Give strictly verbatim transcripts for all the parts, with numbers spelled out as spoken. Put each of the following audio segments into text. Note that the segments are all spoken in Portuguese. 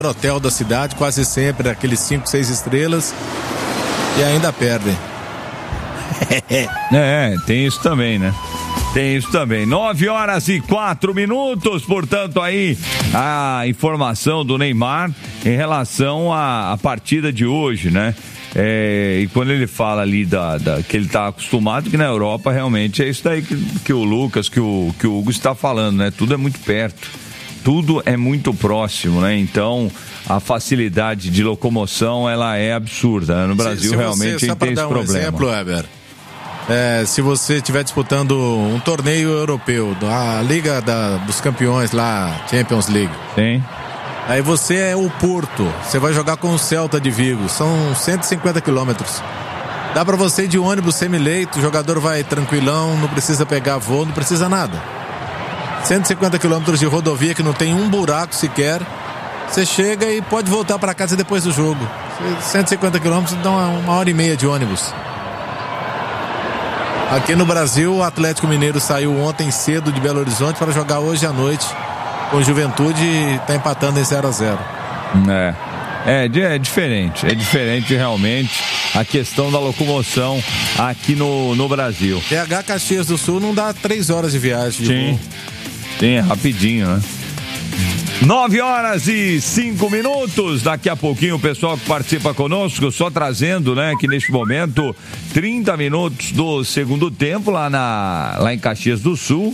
hotel da cidade, quase sempre aqueles cinco, seis estrelas, e ainda perdem. É, tem isso também, né? Tem isso também. Nove horas e quatro minutos, portanto, aí a informação do Neymar em relação à, à partida de hoje, né? É, e quando ele fala ali da, da, que ele está acostumado, que na Europa realmente é isso daí que, que o Lucas, que o, que o Hugo está falando, né? Tudo é muito perto. Tudo é muito próximo, né? Então, a facilidade de locomoção, ela é absurda, né? No Brasil, se, se realmente, você, a gente tem esse um problema. Exemplo, Weber, é, se você estiver disputando um torneio europeu, a Liga da, dos Campeões lá, Champions League. Sim. Aí você é o Porto, você vai jogar com o Celta de Vigo, são cento e cinquenta quilômetros. Dá pra você ir de ônibus semi-leito, o jogador vai tranquilão, não precisa pegar voo, não precisa nada. cento e cinquenta quilômetros de rodovia que não tem um buraco sequer. Você chega e pode voltar para casa depois do jogo. cento e cinquenta quilômetros dá uma, uma hora e meia de ônibus. Aqui no Brasil, o Atlético Mineiro saiu ontem cedo de Belo Horizonte para jogar hoje à noite com Juventude e está empatando em zero a zero. É. É, é diferente, é diferente realmente a questão da locomoção aqui no, no Brasil. T H Caxias do Sul não dá três horas de viagem. De Sim. voo. Sim, é rapidinho, né? Nove horas e cinco minutos. Daqui a pouquinho o pessoal que participa conosco, só trazendo, né, que neste momento, trinta minutos do segundo tempo lá, na, lá em Caxias do Sul,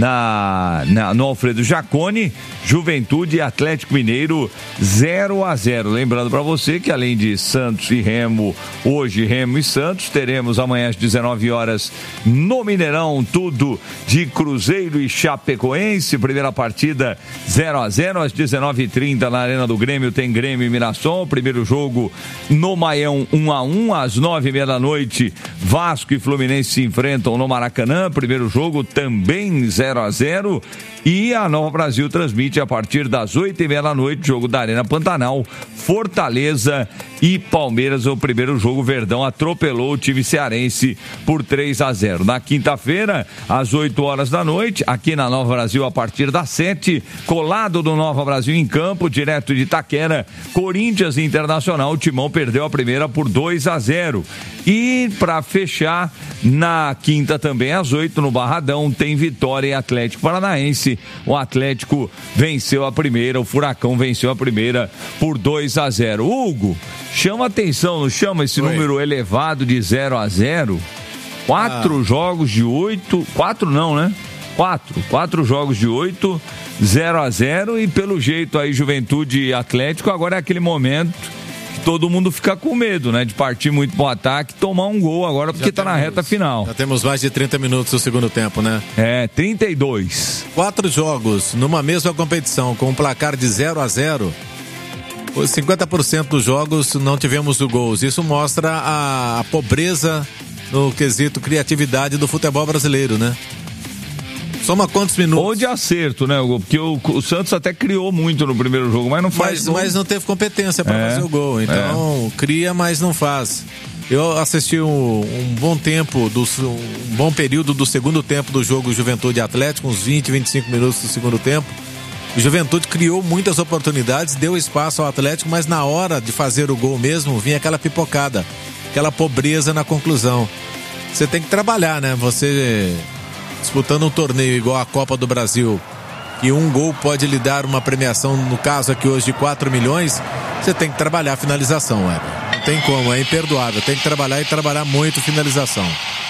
na, na, no Alfredo Jaconi, Juventude e Atlético Mineiro zero a zero. Lembrando para você que além de Santos e Remo, hoje Remo e Santos, teremos amanhã às dezenove horas no Mineirão, tudo de Cruzeiro e Chapecoense. Primeira partida zero a zero. Às dezenove e trinta na Arena do Grêmio tem Grêmio e Mirassol. Primeiro jogo no Maião um a um. Às nove e meia da noite Vasco e Fluminense se enfrentam no Maracanã. Primeiro jogo também zero a zero. E a Nova Brasil transmite a partir das oito e meia da noite jogo da Arena Pantanal, Fortaleza e Palmeiras. O primeiro jogo, Verdão atropelou o time cearense por três a zero. Na quinta-feira, às oito horas da noite, aqui na Nova Brasil, a partir das sete, colado do Nova Brasil em campo, direto de Itaquera, Corinthians e Internacional. O Timão perdeu a primeira por dois a zero. E para fechar, na quinta também às oito, no Barradão, tem Vitória e Atlético Paranaense. O Atlético venceu a primeira, o Furacão venceu a primeira por dois a zero. Hugo, chama atenção, não chama esse Oi. número elevado de zero a zero? Quatro ah. jogos de oito, quatro não, né? Quatro, quatro jogos de oito, zero a zero, e pelo jeito aí Juventude e Atlético, agora é aquele momento que todo mundo fica com medo, né? De partir muito pro ataque, tomar um gol agora, porque já tá temos, na reta final. Já temos mais de trinta minutos do segundo tempo, né? É, trinta e dois. Quatro jogos numa mesma competição, com um placar de zero a zero. Os cinquenta por cento dos jogos não tivemos gols. Isso mostra a, a pobreza no quesito criatividade do futebol brasileiro, né? Soma quantos minutos? Ou de acerto, né, Hugo? Porque o, o Santos até criou muito no primeiro jogo, mas não faz mas, gol. Mas não teve competência para é, fazer o gol. Então, é. cria, mas não faz. Eu assisti um, um bom tempo, do, um bom período do segundo tempo do jogo Juventude Atlético, uns vinte, vinte e cinco minutos do segundo tempo. O Juventude criou muitas oportunidades, deu espaço ao Atlético, mas na hora de fazer o gol mesmo, vinha aquela pipocada, aquela pobreza na conclusão. Você tem que trabalhar, né? Você disputando um torneio igual a Copa do Brasil, que um gol pode lhe dar uma premiação, no caso aqui hoje de quatro milhões, você tem que trabalhar a finalização, Weber. Não tem como, é imperdoável. Tem que trabalhar e trabalhar muito finalização.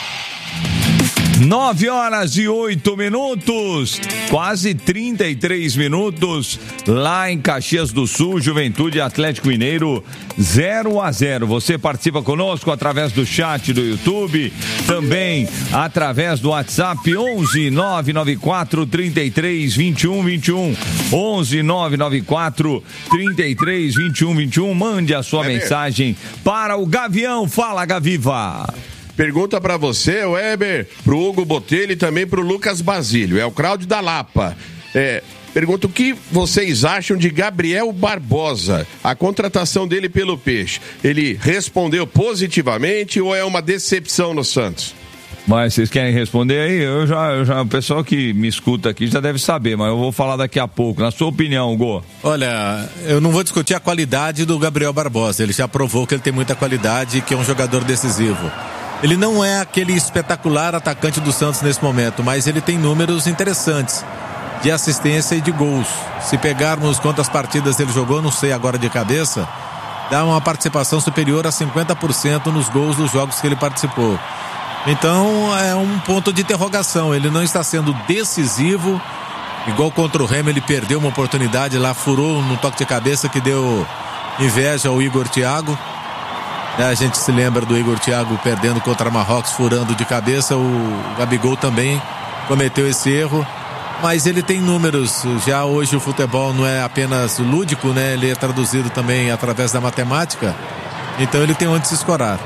Nove horas e oito minutos, quase trinta e três minutos, lá em Caxias do Sul, Juventude Atlético Mineiro, zero a zero. Você participa conosco através do chat do YouTube, também através do WhatsApp, onze nove nove quatro, trinta e três, vinte e um, vinte e um, onze nove nove quatro, trinta e três, vinte e um, vinte e um. Mande a sua é mensagem mesmo para o Gavião. Fala, Gaviva. Pergunta pra você, Weber, pro Hugo Botelho e também pro Lucas Basílio. É o Cláudio da Lapa. É, pergunta o que vocês acham de Gabriel Barbosa, a contratação dele pelo Peixe. Ele respondeu positivamente ou é uma decepção no Santos? Mas vocês querem responder aí? Eu já, eu já, o pessoal que me escuta aqui já deve saber, mas eu vou falar daqui a pouco. Na sua opinião, Gô? Olha, eu não vou discutir a qualidade do Gabriel Barbosa. Ele já provou que ele tem muita qualidade e que é um jogador decisivo. Ele não é aquele espetacular atacante do Santos nesse momento, mas ele tem números interessantes de assistência e de gols. Se pegarmos quantas partidas ele jogou, não sei agora de cabeça, dá uma participação superior a cinquenta por cento nos gols dos jogos que ele participou. Então é um ponto de interrogação. Ele não está sendo decisivo. Igual contra o Remo, ele perdeu uma oportunidade lá, furou no toque de cabeça que deu inveja ao Igor Thiago. É, a gente se lembra do Igor Thiago perdendo contra Marrocos, furando de cabeça. O Gabigol também cometeu esse erro. Mas ele tem números. Já hoje o futebol não é apenas lúdico, né? Ele é traduzido também através da matemática. Então ele tem onde se escorar.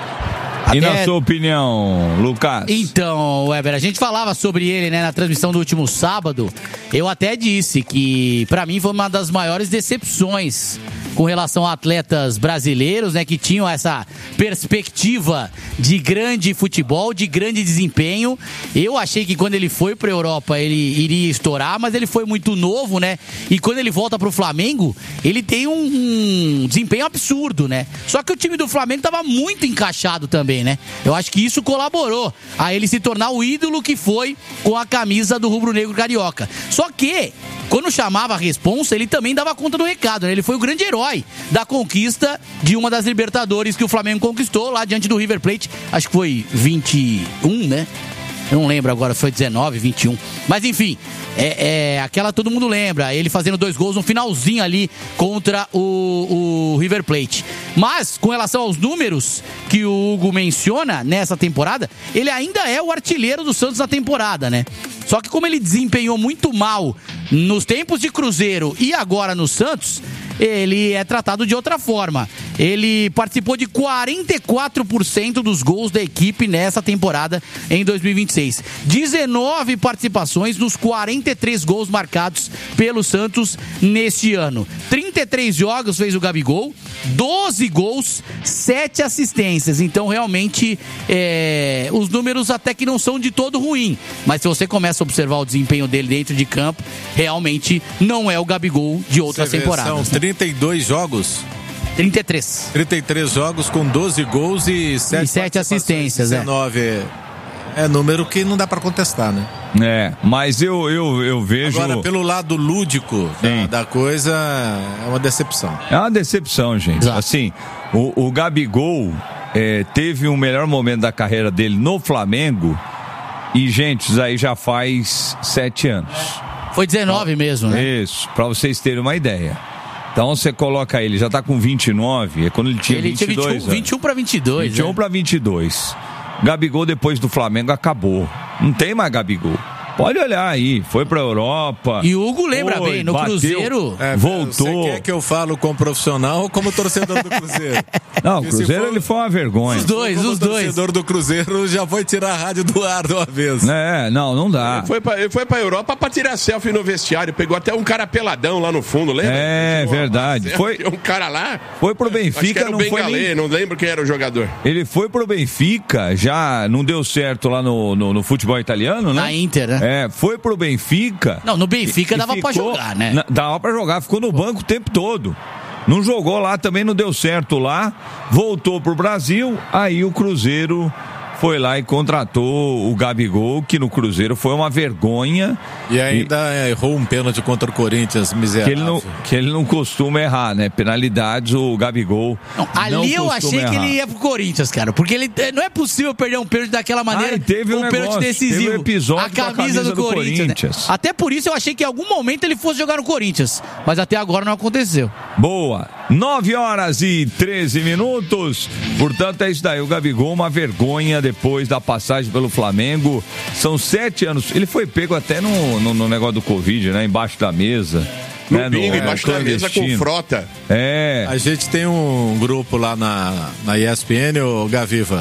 E Até... na sua opinião, Lucas? Então, Weber, a gente falava sobre ele, né, na transmissão do último sábado. Eu até disse que, pra mim, foi uma das maiores decepções com relação a atletas brasileiros, né, que tinham essa perspectiva de grande futebol, de grande desempenho. Eu achei que quando ele foi pra Europa ele iria estourar, mas ele foi muito novo, né? E quando ele volta pro Flamengo, ele tem um, um desempenho absurdo, né? Só que o time do Flamengo tava muito encaixado também, né? Eu acho que isso colaborou a ele se tornar o ídolo que foi com a camisa do rubro-negro carioca. Só que quando chamava a responsa, ele também dava conta do recado, né? Ele foi o grande herói da conquista de uma das Libertadores que o Flamengo conquistou lá diante do River Plate. Acho que foi vinte e um, né? Eu não lembro agora, foi dezenove, vinte e um. Mas enfim, é, é aquela todo mundo lembra. Ele fazendo dois gols no finalzinho ali contra o, o River Plate. Mas, com relação aos números que o Hugo menciona nessa temporada, ele ainda é o artilheiro do Santos na temporada, né? Só que como ele desempenhou muito mal nos tempos de Cruzeiro e agora no Santos, ele é tratado de outra forma. Ele participou de quarenta e quatro por cento dos gols da equipe nessa temporada em dois mil e vinte e seis. dezenove participações nos quarenta e três gols marcados pelo Santos neste ano. trinta e três jogos fez o Gabigol, doze gols, sete assistências. Então realmente é, os números até que não são de todo ruim. Mas se você começa a observar o desempenho dele dentro de campo, realmente não é o Gabigol de outras Você vê, temporadas. São trinta e dois jogos. trinta e três. trinta e três jogos com doze gols e sete, e sete assistências. dezenove. É. é número que não dá pra contestar, né? É, mas eu, eu, eu vejo... Agora, pelo lado lúdico da, da coisa, é uma decepção. É uma decepção, gente. Exato. Assim, o, o Gabigol é, teve um melhor momento da carreira dele no Flamengo e, gente, isso aí já faz sete anos. Foi dezenove então, mesmo, né? Isso, pra vocês terem uma ideia. Então você coloca ele, já tá com vinte e nove, é quando ele tinha ele vinte e dois. Tinha vinte e um para vinte e dois. vinte e um né? para vinte e dois. Gabigol depois do Flamengo acabou. Não tem mais Gabigol. Pode olhar aí, foi pra Europa. E o Hugo lembra foi, bem, no bateu, Cruzeiro. É, voltou. Você quer que eu falo como profissional ou como torcedor do Cruzeiro? Não, o Cruzeiro for, ele foi uma vergonha. Os dois, como os dois. O torcedor do Cruzeiro já foi tirar a rádio do ar de uma vez. É, não, não dá. Ele foi pra, ele foi pra Europa pra tirar selfie no vestiário. Pegou até um cara peladão lá no fundo, lembra? É, Uma, verdade. Uma foi um cara lá. Foi pro Benfica, acho que era o não Bengalê, foi nem... não lembro quem era o jogador. Ele foi pro Benfica, já não deu certo lá no, no, no futebol italiano, né? Na Inter, né? É, foi pro Benfica. Não, no Benfica e, dava e pra jogar, né? Na, dava pra jogar, ficou no banco o tempo todo. Não jogou lá, também não deu certo lá. Voltou pro Brasil, aí o Cruzeiro foi lá e contratou o Gabigol, que no Cruzeiro foi uma vergonha. E ainda e... errou um pênalti contra o Corinthians, miserável. Que ele não, que ele não costuma errar, né? Penalidades, o Gabigol não, ali não eu achei errar. Que ele ia pro Corinthians, cara. Porque ele não é possível perder um pênalti daquela maneira. Ah, teve um, um negócio, pênalti decisivo. Teve um episódio a camisa, camisa do, do Corinthians. Corinthians. Né? Até por isso eu achei que em algum momento ele fosse jogar no Corinthians. Mas até agora não aconteceu. Boa. nove horas e treze minutos. Portanto, é isso daí. O Gabigol, uma vergonha depois da passagem pelo Flamengo. São sete anos. Ele foi pego até no, no, no negócio do Covid, né? Embaixo da mesa. No né? bingo, no, embaixo da mesa com frota. É. A gente tem um grupo lá na, na E S P N, o Gaviva.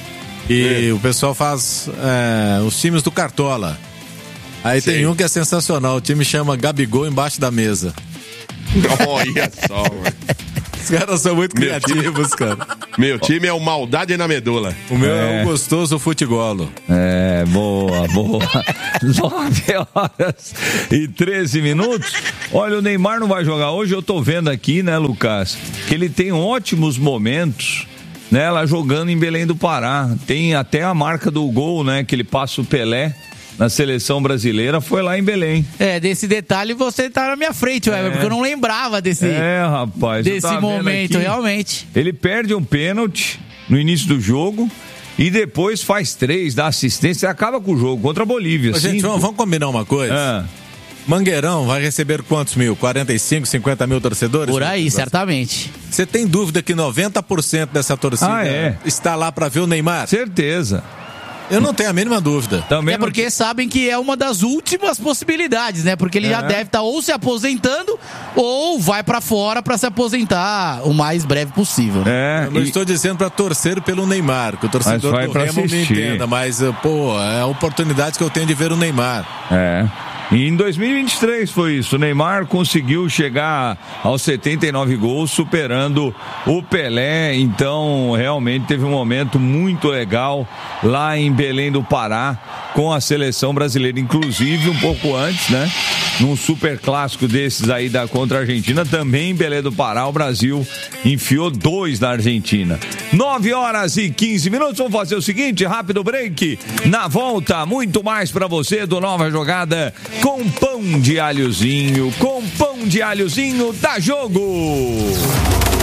E é. o pessoal faz é, os times do Cartola. Aí Sim. tem um que é sensacional. O time chama Gabigol embaixo da mesa. Olha só, mano. Os caras são muito Meu criativos, time, cara. Meu time é o maldade na medula. O meu é, É. o gostoso futebolo. É, boa, boa. nove horas e treze minutos. Olha, o Neymar não vai jogar hoje. Eu tô vendo aqui, né, Lucas, que ele tem ótimos momentos, né, lá jogando em Belém do Pará. Tem até a marca do gol, né, que ele passa o Pelé na seleção brasileira, foi lá em Belém. É, desse detalhe você tá na minha frente, Weber, É. porque eu não lembrava desse, É, rapaz. eu desse tava vendo momento, aqui. realmente. Ele perde um pênalti no início do jogo e depois faz três, dá assistência e acaba com o jogo contra a Bolívia. Ô, gente, Cinco. vamos, vamos combinar uma coisa? Ah, Mangueirão vai receber quantos mil? quarenta e cinco, cinquenta mil torcedores? Por aí, certamente. Você tem dúvida que noventa por cento dessa torcida Ah, é? está lá para ver o Neymar? certeza. Eu não tenho a mínima dúvida. Também É não- porque sabem que é uma das últimas possibilidades, né? Porque ele já É. deve estar ou se aposentando ou vai pra fora pra se aposentar o mais breve possível. É, Eu não e- estou dizendo para torcer pelo Neymar, que o torcedor vai do pra Remo me assistir. entenda, mas, pô, é a oportunidade que eu tenho de ver o Neymar. É. E em dois mil e vinte e três foi isso. O Neymar conseguiu chegar aos setenta e nove gols, superando o Pelé. Então, realmente teve um momento muito legal lá em Belém do Pará com a seleção brasileira. Inclusive, um pouco antes, né? Num super clássico desses aí da contra a Argentina, também em Belém do Pará, o Brasil enfiou dois na Argentina. nove horas e quinze minutos. Vamos fazer o seguinte, rápido break. Na volta, muito mais pra você do Nova Jogada com pão de alhozinho, com pão de alhozinho, dá jogo!